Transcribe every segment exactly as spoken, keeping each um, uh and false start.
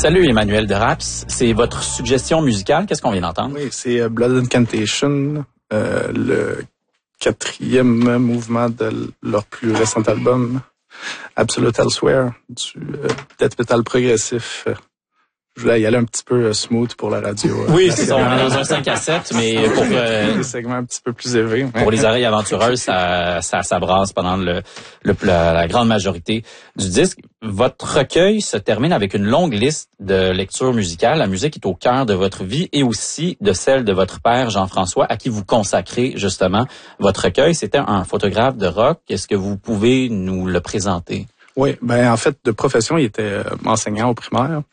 Salut Emmanuel Deraps, c'est votre suggestion musicale, qu'est-ce qu'on vient d'entendre? Oui, c'est euh, Blood Incantation, euh, le quatrième mouvement de leur plus récent album, Absolute Elsewhere, du euh, death metal progressif. Je voulais y aller un petit peu euh, smooth pour la radio. Euh, oui, c'est ça, on est dans un cinq à sept, mais pour euh, des segments un petit peu plus élevés. Pour les oreilles aventureuses, ça, ça, ça brasse pendant le, le la, la grande majorité du disque. Votre recueil se termine avec une longue liste de lectures musicales. La musique est au cœur de votre vie et aussi de celle de votre père Jean-François, à qui vous consacrez justement votre recueil. C'était un photographe de rock. Est-ce que vous pouvez nous le présenter? Oui, ben en fait, de profession, il était enseignant au primaire.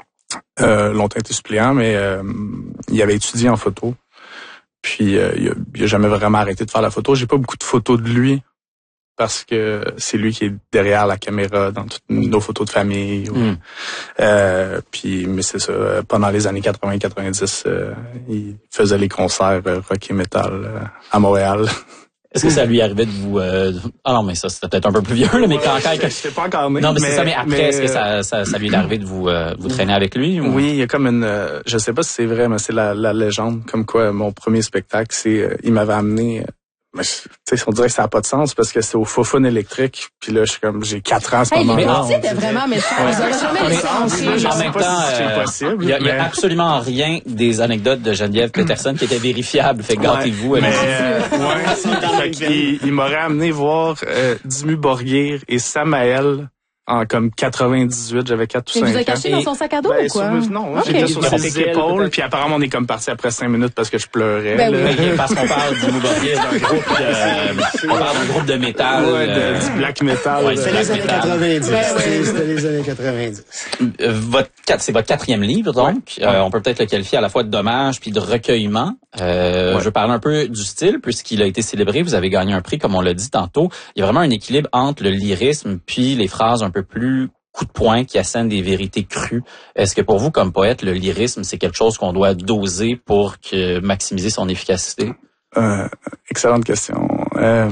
Euh, longtemps été suppléant, mais euh, il avait étudié en photo. Puis euh, il, a, il a jamais vraiment arrêté de faire la photo. J'ai pas beaucoup de photos de lui parce que c'est lui qui est derrière la caméra dans toutes nos photos de famille. Ou, mm. euh, puis mais c'est ça. Pendant les années quatre-vingts quatre-vingt-dix, euh, il faisait les concerts euh, rock et metal euh, à Montréal. Est-ce que ça lui arrivait de vous... Euh... Ah non, mais ça, c'était peut-être un peu plus vieux, là, mais quand... quand... Je sais pas encore né. Non, mais, mais c'est ça, mais après, mais... est-ce que ça, ça, ça lui est arrivé de vous, euh, vous traîner avec lui? Ou... Oui, il y a comme une... Euh, je sais pas si c'est vrai, mais c'est la, la légende. Comme quoi, mon premier spectacle, c'est... Euh, il m'avait amené... Euh, mais tu sais, on dirait que ça n'a pas de sens parce que c'est au Fofone électrique. Puis là, je suis comme, j'ai quatre ans à ce hey, moment-là. Mais c'était vraiment méchant. Ouais. Jamais mais, en même temps, il euh, y, a, mais... y a absolument rien des anecdotes de Geneviève Peterson qui étaient vérifiables. Fait gâtez-vous. Ouais, mais, euh, ouais, il, il m'aurait amené voir euh, Dimmu Borgir et Samael en comme quatre-vingt-dix-huit, j'avais quatre ou cinq ans. Mais vous avez caché dans son sac à dos ben, ou quoi? Sur, non, okay. J'étais sur ses épaules, puis apparemment on est comme parti après cinq minutes parce que je pleurais. Ben là. oui. Parce qu'on parle du Borgir, d'un groupe de, on parle d'un groupe de métal. Ouais, de, du black metal. Ouais, c'était les années quatre-vingt-dix. Ben oui. C'était les années quatre-vingt-dix. Votre, c'est votre quatrième livre, donc. Ouais. Euh, on peut peut-être le qualifier à la fois de dommage puis de recueillement. Euh, ouais. Je veux parler un peu du style, puisqu'il a été célébré. Vous avez gagné un prix, comme on l'a dit tantôt. Il y a vraiment un équilibre entre le lyrisme puis les phrases un peu plus coup de poing qui assènent des vérités crues. Est-ce que pour vous, comme poète, le lyrisme, c'est quelque chose qu'on doit doser pour que, maximiser son efficacité? Euh, excellente question. Euh,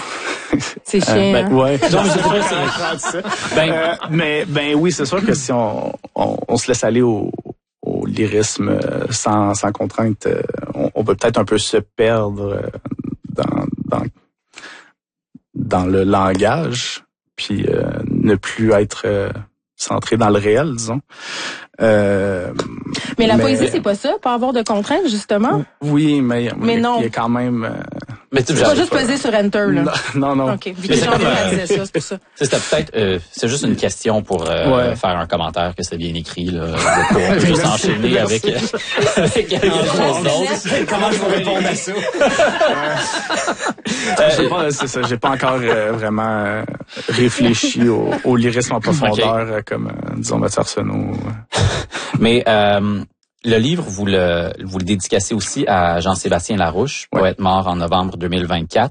c'est chiant. Euh, ben, ouais. Non, mais, c'est... ben, euh, mais ben oui, c'est sûr que si on, on, on se laisse aller au, au lyrisme sans, sans contrainte, on, on peut peut-être un peu se perdre dans, dans, dans le langage. Puis euh, ne plus être euh, centré dans le réel, disons. Euh, mais la mais... poésie, c'est pas ça, pas avoir de contraintes, justement? Oui, mais, mais mais non. il y a quand même... Euh... Mais tu peux pas juste peser sur Enter, là. Non, non. non. OK, vu que les gens disait ça, c'est pour ça. C'était peut-être... Euh, c'est juste une question pour euh, ouais. faire un commentaire que c'est bien écrit, là. Pour juste enchaîner avec, avec quelque chose d'autre. Comment je vais répondre à ça? euh, j'ai pas, c'est ça, j'ai pas encore euh, vraiment euh, réfléchi au, au lyrisme en profondeur, okay. euh, comme, euh, disons, Mathieu Arsenault. Mais... Euh, le livre, vous le, vous le dédicacez aussi à Jean-Sébastien Larouche, ouais. poète mort en novembre deux mille vingt-quatre.